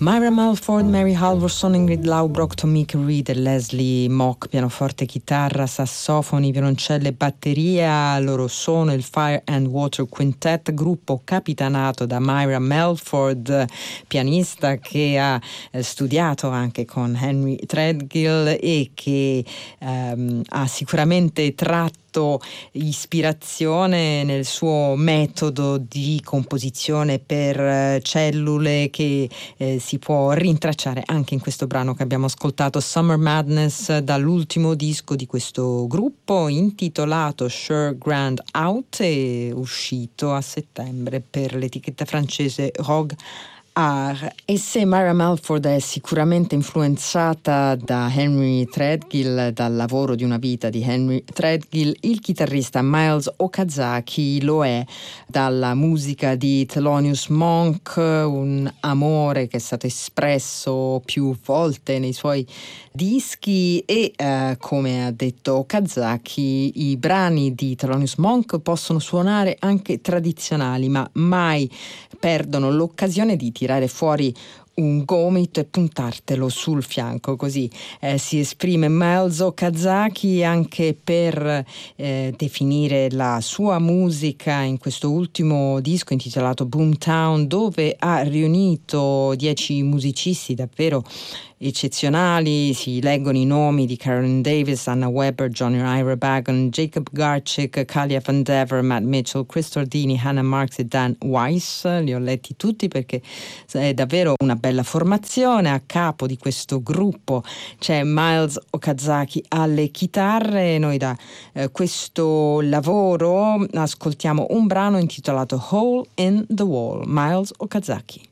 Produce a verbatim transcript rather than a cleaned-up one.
Myra Melford, Mary Halvorson, Ingrid Laubrock, Tomika Reed e Leslie Mock, pianoforte, chitarra, sassofoni, violoncelle e batteria. Loro sono il Fire and Water Quintet, gruppo capitanato da Myra Melford, pianista che ha eh, studiato anche con Henry Threadgill e che ehm, ha sicuramente tratto ispirazione nel suo metodo di composizione per eh, cellule che eh, si può rintracciare anche in questo brano che abbiamo ascoltato, Summer Madness, dall'ultimo disco di questo gruppo intitolato Sure Grand Out, e uscito a settembre per l'etichetta francese Rogue Art. E se Myra Melford è sicuramente influenzata da Henry Threadgill, dal lavoro di una vita di Henry Threadgill, il chitarrista Miles Okazaki lo è dalla musica di Thelonious Monk, un amore che è stato espresso più volte nei suoi dischi e eh, come ha detto Okazaki, i brani di Thelonious Monk possono suonare anche tradizionali, ma mai perdono l'occasione di tirare fuori un gomito e puntartelo sul fianco, così eh, si esprime Miles Okazaki anche per eh, definire la sua musica in questo ultimo disco intitolato Boomtown, dove ha riunito dieci musicisti davvero eccezionali. Si leggono i nomi di Carolyn Davis, Anna Webber, Johnny Ira Bagon, Jacob Garchick, Kalia Van Dever, Matt Mitchell, Chris Tordini, Hannah Marks e Dan Weiss. Li ho letti tutti perché è davvero una bella formazione. A capo di questo gruppo c'è Miles Okazaki alle chitarre. Noi da eh, questo lavoro ascoltiamo un brano intitolato Hole in the Wall, Miles Okazaki.